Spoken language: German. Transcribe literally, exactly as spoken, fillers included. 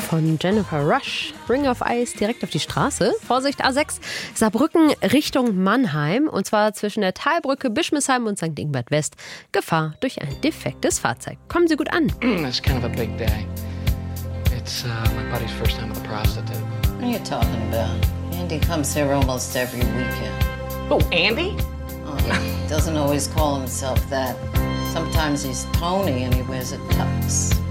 von Jennifer Rush. Ring of Ice direkt auf die Straße. Vorsicht, A sechs, Saarbrücken Richtung Mannheim. Und zwar zwischen der Talbrücke Bischmisheim und Sankt Ingbert West. Gefahr durch ein defektes Fahrzeug. Kommen Sie gut an. It's kind of a big day. It's uh, my buddy's first time with a prostitute. What are you talking about? Andy comes here almost every weekend. Oh, Andy? Oh, he doesn't always call himself that. Sometimes he's Tony and he wears a tux.